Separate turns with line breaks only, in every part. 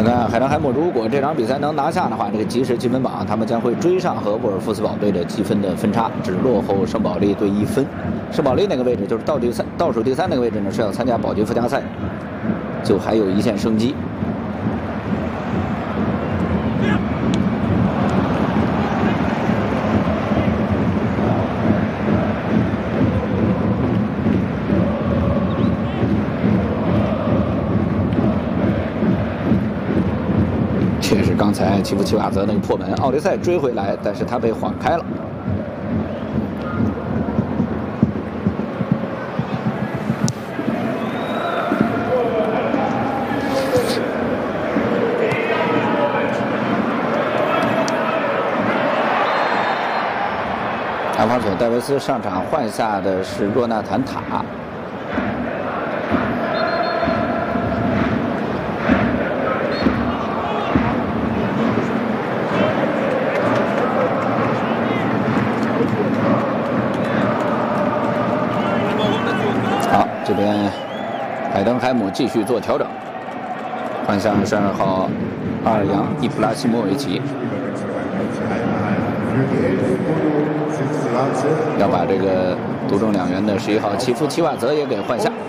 看海德海姆如果这场比赛能拿下的话，这个即时积分榜他们将会追上和沃尔夫斯堡队的积分的分差，只落后圣保利队1分。圣保利那个位置就是倒数第三那个位置呢，是要参加保级附加赛，就还有一线生机。这是刚才齐夫齐瓦泽那个破门，奥利塞追回来，但是他被晃开了。阿方索·戴维斯上场换下的是若纳坦·塔。这边海登海姆继续做调整，换上12号阿尔扬伊布拉希莫维奇，要把这个独中2元的11号齐夫齐瓦泽也给换下。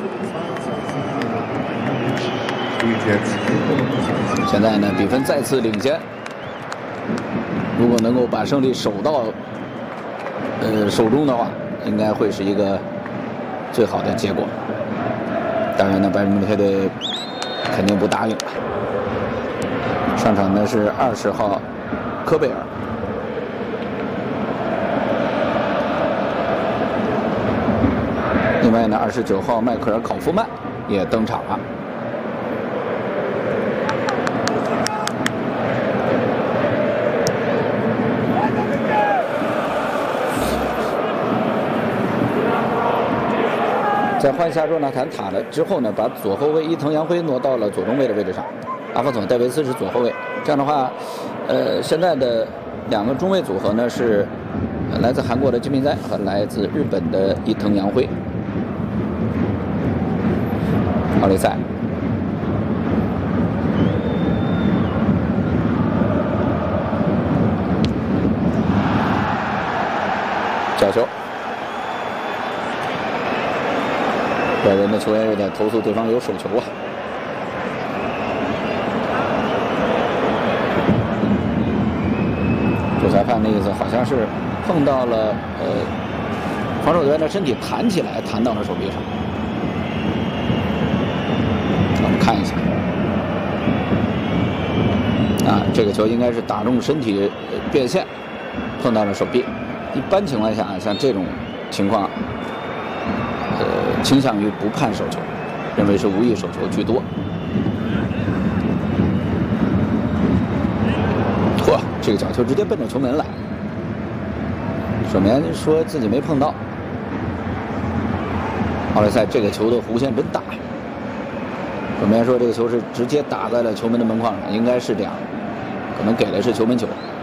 现在呢，比分再次领先，如果能够把胜利守到手中的话，应该会是一个最好的结果。当然呢，拜仁慕尼黑队肯定不答应。上场的是20号科贝尔，另外呢，29号迈克尔考夫曼也登场了。在换下若纳坦·塔了之后呢，把左后卫伊藤洋辉挪到了左中卫的位置上，阿方索·戴维斯是左后卫。这样的话，现在的2个中卫组合呢是来自韩国的金明哉和来自日本的伊藤洋辉。奥利塞，角球。拜仁的球员有点投诉对方有手球啊。主裁判的意思好像是碰到了防守队员的身体弹起来，弹到了手臂上。我们看一下，啊，这个球应该是打中身体变线，碰到了手臂。一般情况下，像这种情况。倾向于不判手球，认为是无意手球居多。嚯，这个角球直接奔着球门来，守门员说自己没碰到。奥利塞这个球的弧线真大，守门员说这个球是直接打在了球门的门框上，应该是这样，可能给的是球门球。